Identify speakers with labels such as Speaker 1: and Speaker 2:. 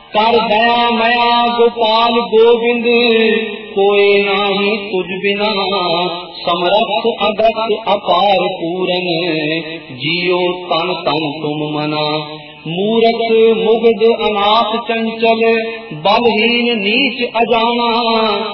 Speaker 1: कर दया मया गोपाल गोविंद, कोई नाही तुझ बिना। समरथ अगत अपार पूरन, जियो तन तन तुम मना। मूरख मुग्ध अनाथ चंचल, बलहीन नीच अजाना।